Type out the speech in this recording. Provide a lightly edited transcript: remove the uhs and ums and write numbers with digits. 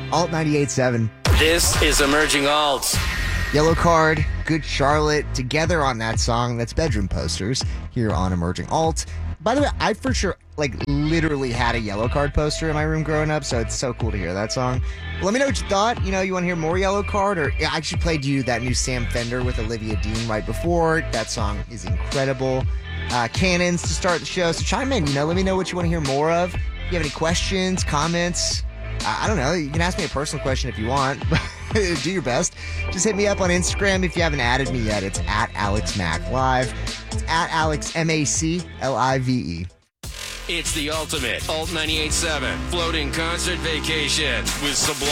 Alt 98.7. This is Emerging Alts. Yellow Card, Good Charlotte, together on that song. That's Bedroom Posters here on Emerging Alt. By the way, I for sure, literally had a Yellow Card poster in my room growing up, so it's so cool to hear that song. Let me know what you thought. You want to hear more Yellow Card? Or I actually played you that new Sam Fender with Olivia Dean right before. That song is incredible. Cannons to start the show, so chime in. Let me know what you want to hear more of. If you have any questions, comments, I don't know. You can ask me a personal question if you want. Do your best. Just hit me up on Instagram if you haven't added me yet. It's at AlexMacLive. It's at AlexMacLive. It's the ultimate Alt 98.7 floating concert vacation with Sublime.